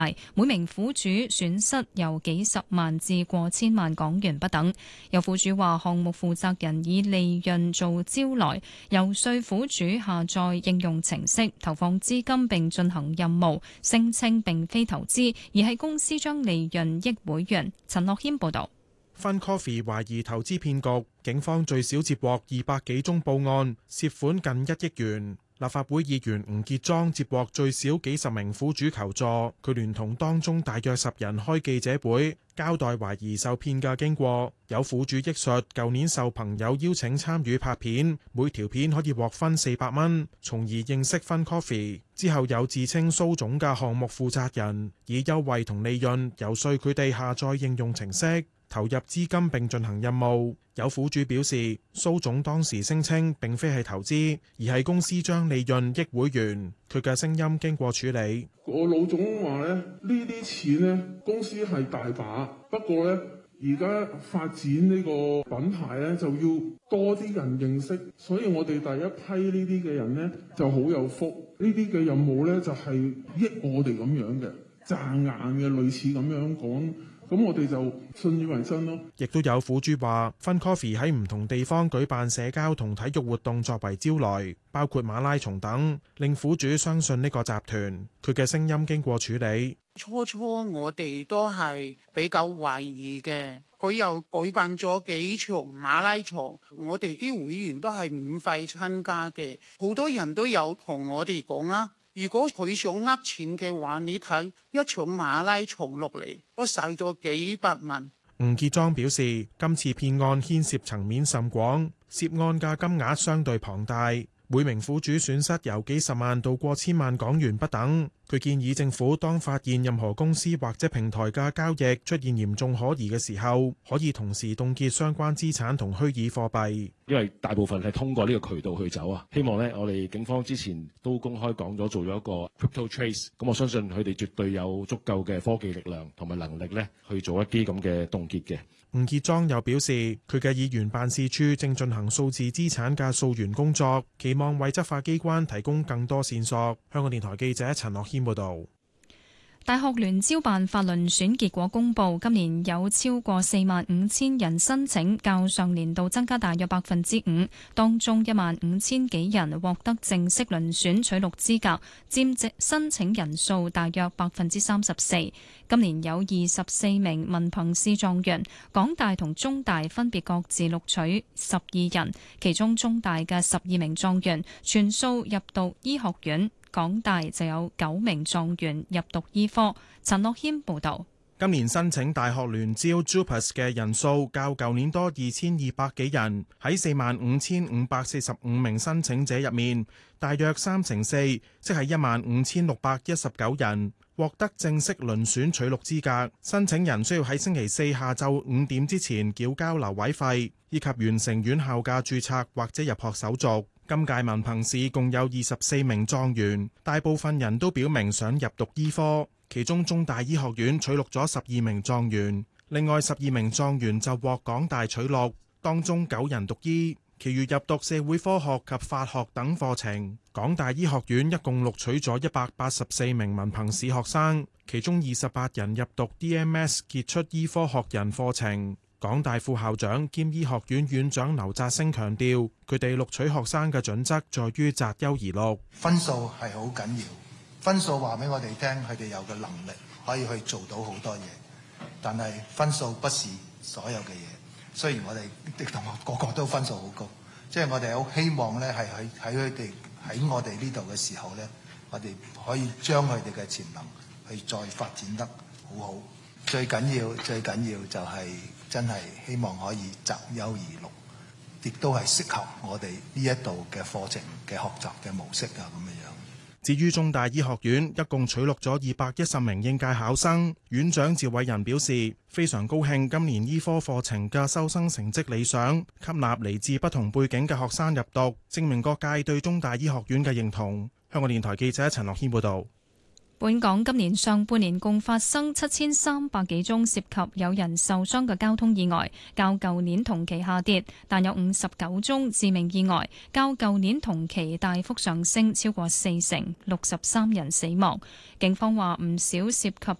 每名苦主損失由幾十萬至過千萬港元不等。有苦主話，項目負責人以利潤做招來，遊說苦主下載應用程式，投放資金並進行任務，聲稱並非投資，而係公司將利潤益會員。陳樂謙報道。 Fun Coffee 懷疑投資騙局，警方最少接獲200幾宗報案，涉款近1億元。立法會議員吳傑莊接獲最少幾十名苦主求助，佢聯同當中大約10人開記者會，交代懷疑受騙嘅經過。有苦主憶述，舊年受朋友邀請參與拍片，每條片可以獲分400蚊，從而認識 Fun Coffee。之後有自稱蘇總嘅項目負責人，以優惠同利潤遊說佢哋下載應用程式，投入資金並進行任務。有苦主表示，蘇總當時聲稱並非係投資，而係公司將利潤益會員。佢嘅聲音經過處理。 我老總話咧，呢啲錢呢，公司係大把，不過呢，而家發展呢個品牌呢，就要多啲人認識，所以我哋第一批呢啲嘅人呢，就好有福。呢啲嘅任務呢，就係益我哋咁樣嘅，賺硬嘅，類似咁樣講。咁我哋就信以為真咯。 亦都有苦主話，Fun Coffee 喺唔同地方舉辦社交同體育活動作為招來，包括馬拉松等，令苦主相信呢個集團。佢嘅聲音經過處理。 初我哋都係比較懷疑嘅，佢又舉辦咗幾場馬拉松，我哋啲會員都係免費參加嘅，好多人都有同我哋講啦。如果佢想呃錢嘅話，你睇一場馬拉松落嚟都使咗幾百萬。 吳傑莊表示，今次騙案牽涉層面甚廣，涉案嘅金額相對龐大，每名苦主損失由幾十萬到過千萬港元不等。佢建議政府當發現任何公司或者平台嘅交易出現嚴重可疑嘅時候，可以同時凍結相關資產同虛擬貨幣。 因為大部分係通過呢個渠道去走啊。希望呢，我哋警方之前都公開講咗做咗一個 crypto trace，咁我相信佢哋絕對有足夠嘅科技力量同埋能力呢去做一啲咁嘅凍結嘅。 吳傑莊又表示，佢嘅議員辦事處正進行數字資產嘅溯源工作，期望為執法機關提供更多線索。香港電台記者陳樂謙報道。 大學聯招辦法遴選結果公佈，今年有超過45,000人申請，較上年度增加大約5%。當中15,000幾人獲得正式遴選取錄資格，佔申請人數大約34%。今年有24名文憑試狀元，港大同中大分別各自錄取12人，其中中大嘅12名狀元全數入讀醫學院。港大就有9名狀元入讀醫科。陳樂謙報道。 今年申請大學聯招 JUPAS 嘅人數較舊年多2,200幾人，喺45,545名申請者入面，大約4/3，即係15,619人獲得正式遴選取錄資格。申請人需要喺星期四下晝5點之前繳交留位費，以及完成院校嘅註冊或者入學手續。今屆文憑試共有24名狀元，大部分人都表明想入讀醫科，其中中大醫學院取錄咗12名狀元，另外12名狀元就獲港大取錄，當中9人讀醫，其餘入讀社會科學及法學等課程。港大醫學院一共錄取咗184名文憑試學生，其中28人入讀 DMS 傑出醫科學人課程。港大副校長兼醫學院院長劉澤星強調，佢哋錄取學生嘅準則在於擇優而錄， 分數係好緊要，分數話俾我哋聽，佢哋有嘅能力可以去做到好多嘢，但係分數不是所有嘅嘢。雖然我哋啲同學個個都分數好高，即係我哋好希望咧，係喺佢哋喺我哋呢度嘅時候咧，我哋可以將佢哋嘅潛能去再發展得好好。最緊要就係真係希望可以擇優而錄，亦都係適合我哋呢一度嘅課程嘅學習嘅模式啊，咁樣。 至於中大醫學院一共取錄咗210名應屆考生，院長趙偉仁表示非常高興今年醫科課程嘅收生成績理想，吸納嚟自不同背景嘅學生入讀，證明各界對中大醫學院嘅認同。香港電台記者陳樂軒報導。 本港今年上半年共發生7300幾宗涉及有人受傷嘅交通意外，較舊年同期下跌，但有59宗致命意外，較舊年同期大幅上升超過40%，63人死亡。警方話唔少涉及